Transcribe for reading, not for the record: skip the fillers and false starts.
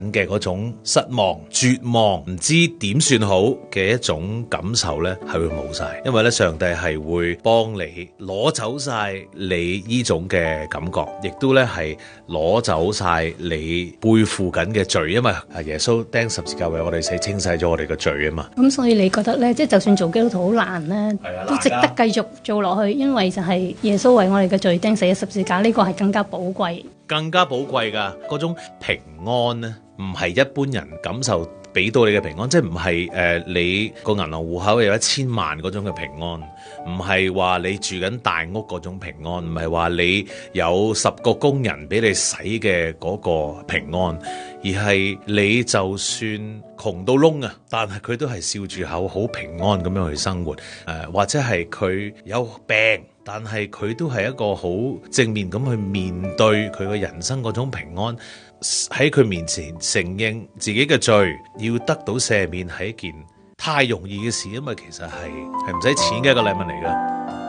嘅嗰種失望、絕望，唔知點算好嘅一種感受呢，係會冇晒。因為呢，上帝係會幫你攞走晒你呢種嘅感覺，亦都呢係攞走晒你背負緊嘅罪，因為耶穌釘十字架為我哋死，清洗咗我哋嘅罪啊嘛。 咁所以你覺得呢，即係就算做基督徒好難呢，都值得繼續做落去，因為就係耶穌為我哋嘅罪釘死喺十字架，呢個係更加寶貴。更加寶貴㗎，嗰種平安呢，唔係一般人感受俾到你嘅平安，即係唔係你個銀行戶口有1000萬嗰種嘅平安，唔係話你住緊大屋嗰種平安，唔係話你有10個工人俾你使嘅嗰個平安，而係你就算窮到窿啊，但係佢都係笑住口好平安咁樣去生活，或者係佢有病，但係佢都係一個好正面咁去面對佢嘅人生嗰種平安，喺佢面前承認自己嘅罪，要得到赦免係一件太容易嘅事，因為其實係唔使錢嘅一個禮物嚟㗎。